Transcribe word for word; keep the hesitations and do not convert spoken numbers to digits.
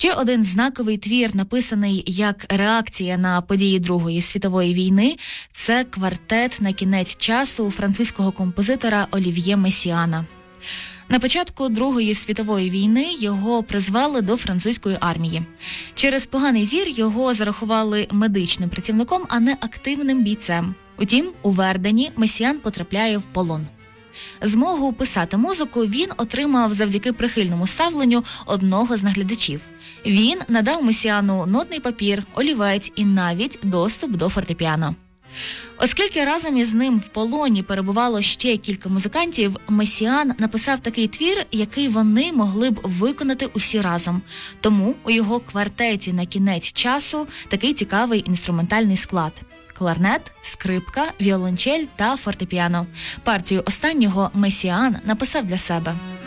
Ще один знаковий твір, написаний як реакція на події Другої світової війни, це квартет «На кінець часу» французького композитора Олів'є Месіана. На початку Другої світової війни його призвали до французької армії. Через поганий зір його зарахували медичним працівником, а не активним бійцем. Утім, у Вердені Месіан потрапляє в полон. Змогу писати музику він отримав завдяки прихильному ставленню одного з наглядачів. Він надав Месіану нотний папір, олівець і навіть доступ до фортепіано. Оскільки разом із ним в полоні перебувало ще кілька музикантів, Месіан написав такий твір, який вони могли б виконати усі разом. Тому у його квартеті «На кінець часу» такий цікавий інструментальний склад – кларнет, скрипка, віолончель та фортепіано. Партію останнього Месіан написав для себе.